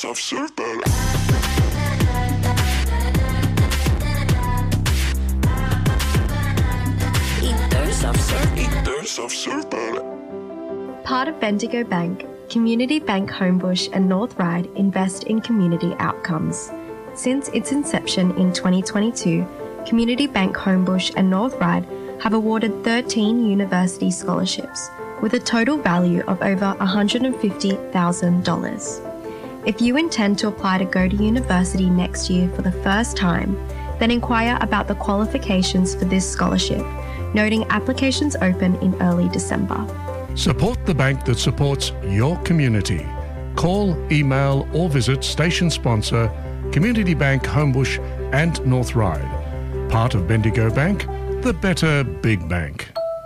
Ethos of Super. Ethos of Super. Part of Bendigo Bank, Community Bank Homebush and North Ryde invest in community outcomes. Since its inception in 2022, Community Bank Homebush and North Ryde have awarded 13 university scholarships with a total value of over $150,000. If you intend to apply to go to university next year for the first time, then inquire about the qualifications for this scholarship, noting applications open in early December. Support the bank that supports your community. Call, email or visit station sponsor Community Bank Homebush and North Ryde. Part of Bendigo Bank, the better big bank.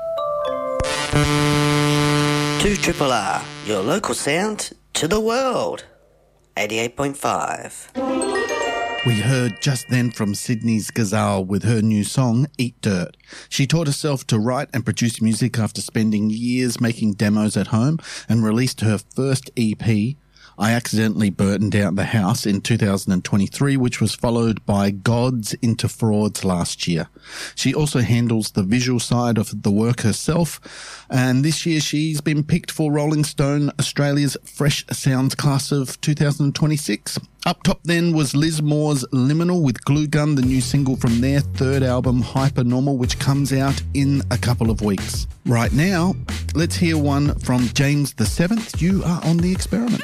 2RRR, your local sound to the world. 88.5. We heard just then from Sydney's Gazelle with her new song, Eat Dirt. She taught herself to write and produce music after spending years making demos at home and released her first EP, I Accidentally Burnt Out the House, in 2023, which was followed by Gods into Frauds last year. She also handles the visual side of the work herself, and this year she's been picked for Rolling Stone Australia's Fresh Sounds class of 2026. Up top then was Liz Moore's Liminal with Glue Gun, the new single from their third album, Hypernormal, which comes out in a couple of weeks. Right now, let's hear one from James the Seventh. You are on The Experiment.